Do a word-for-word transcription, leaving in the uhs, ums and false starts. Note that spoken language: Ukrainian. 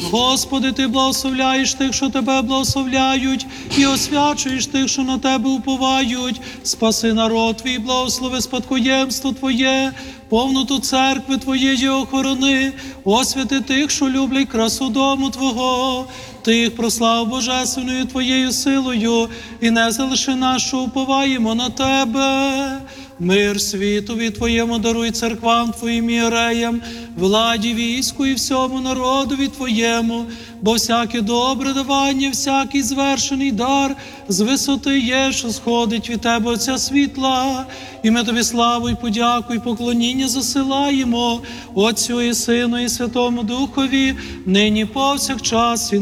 Господи, Ти благословляєш тих, що Тебе благословляють, і освячуєш тих, що на Тебе уповають. Спаси народ Твій, благослови спадкоємство Твоє, повноту церкви Твоєї охорони, освяти тих, що люблять красу дому Твого. Тих прослав Божественною Твоєю силою, і не залиши нас, що уповаємо на Тебе. Мир світові Твоєму даруй церквам Твоїм ієреям, владі війську і всьому народові Твоєму, бо всяке добре давання, всякий звершений дар з висоти є, що сходить від Тебе, Отця світла. І ми Тобі славу і подяку і поклоніння засилаємо, Отцю і Сину і Святому Духові, нині повсякчас і